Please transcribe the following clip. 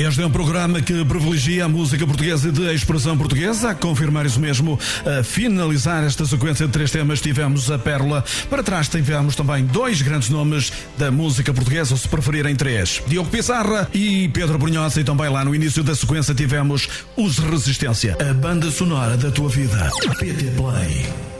Este é um programa que privilegia a música portuguesa de expressão portuguesa. A confirmar isso mesmo, a finalizar esta sequência de 3 temas, tivemos a Pérola. Para trás tivemos também 2 grandes nomes da música portuguesa, ou se preferirem 3. Diogo Pissarra e Pedro Brunhosa. E também lá no início da sequência tivemos os Resistência. A banda sonora da tua vida. PT Play.